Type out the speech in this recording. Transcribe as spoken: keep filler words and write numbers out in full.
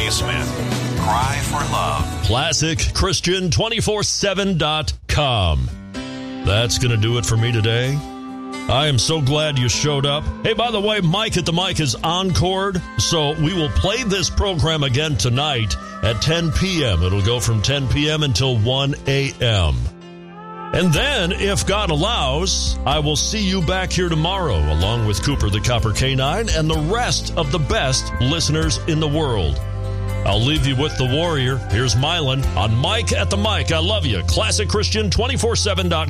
W. Smith. Cry for love. Classic Christian two four seven dot com. That's going to do it for me today. I am so glad you showed up. Hey, by the way, Mike at the Mic is encored, so we will play this program again tonight at ten p.m. It'll go from ten p.m. until one a.m. And then, if God allows, I will see you back here tomorrow, along with Cooper the Copper Canine and the rest of the best listeners in the world. I'll leave you with the warrior. Here's Mylan on Mike at the Mic. I love you. Classic Christian two four seven dot com.